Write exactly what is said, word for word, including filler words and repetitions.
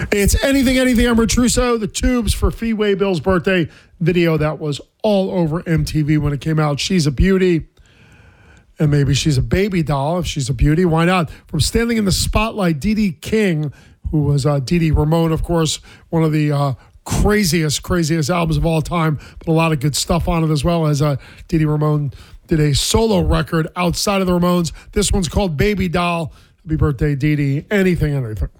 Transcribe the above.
It's Anything, Anything. I'm Rich Russo. The Tubes for Fee Waybill's birthday video that was all over M T V when it came out. She's a beauty. And maybe she's a baby doll. If she's a beauty, why not? From Standing in the Spotlight, Dee Dee King, who was uh, Dee Dee Ramone, of course, one of the uh, craziest, craziest albums of all time, but a lot of good stuff on it, as well as uh, Dee Dee Ramone did a solo record outside of the Ramones. This one's called Baby Doll. Happy birthday, Dee Dee. Anything, anything.